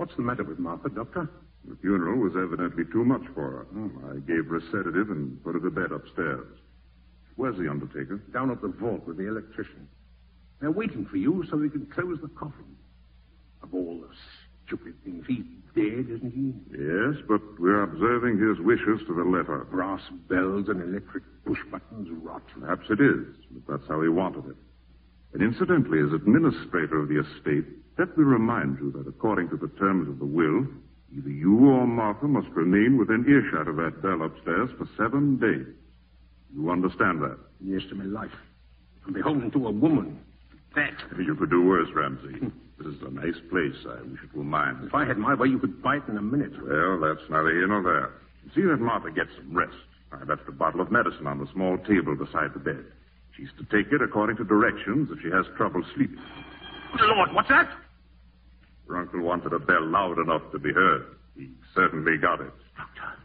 What's the matter with Martha, Doctor? The funeral was evidently too much for her. I gave her a sedative and put her to bed upstairs. Where's the undertaker? Down at the vault with the electrician. They're waiting for you so we can close the coffin. Of all the stupid things, he's dead, isn't he? Yes, but we're observing his wishes to the letter. Brass bells and electric push buttons rot. Perhaps it is, but that's how he wanted it. And incidentally, as administrator of the estate, let me remind you that according to the terms of the will, either you or Martha must remain within earshot of that bell upstairs for 7 days. You understand that? Yes, to my life. I'm beholden to a woman. That. You could do worse, Ramsey. This is a nice place. I wish it were mine. If I had my way, you could buy it in a minute. Well, that's neither here nor there. See that Martha gets some rest. I left a bottle of medicine on the small table beside the bed. She's to take it according to directions if she has trouble sleeping. Good Lord, what's that? Her uncle wanted a bell loud enough to be heard. He certainly got it. Doctor.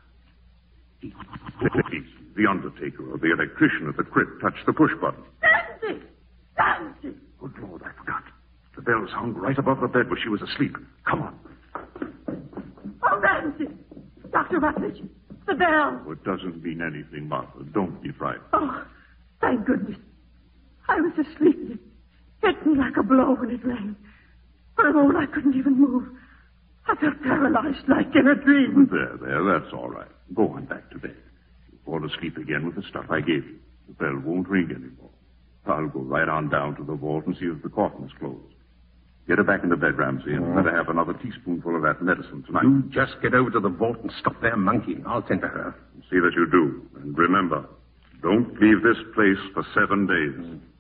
The undertaker or the electrician at the crypt touched the push button. Ramsey! Ramsey! Good Lord, I forgot. The bell hung right above the bed where she was asleep. Come on. Oh, Ramsey! Dr. Rutledge, the bell. Oh, it doesn't mean anything, Martha. Don't be frightened. Oh, thank goodness. I was asleep. It hit me like a blow when it rang. For a moment, I couldn't even move. I felt paralyzed like in a dream. There, that's all right. Go on back to bed. You'll fall asleep again with the stuff I gave you. The bell won't ring anymore. I'll go right on down to the vault and see if the coffin is closed. Get her back into bed, Ramsey, and let her have another teaspoonful of that medicine tonight. You just get over to the vault and stop there monkeying. I'll tend to her. See that you do. And remember, don't leave this place for 7 days.